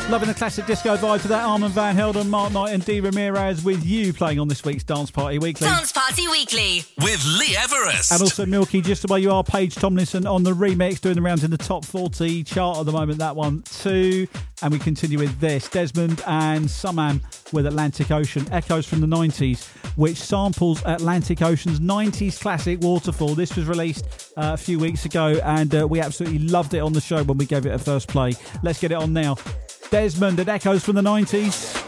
Loving the classic disco vibe to that. Armand Van Helden, Mark Knight and Dee Ramirez with you playing on this week's Dance Party Weekly. Dance Party Weekly. With Lee Everest. And also Milky, Just The Way You Are, Paige Tomlinson on the remix, doing the rounds in the top 40 chart at the moment, that one too. And we continue with this. Desmond and Suman with Atlantic Ocean, Echoes from the 90s, which samples Atlantic Ocean's 90s classic Waterfall. This was released a few weeks ago, and we absolutely loved it on the show when we gave it a first play. Let's get it on now. Desmond and Echoes from the 90s.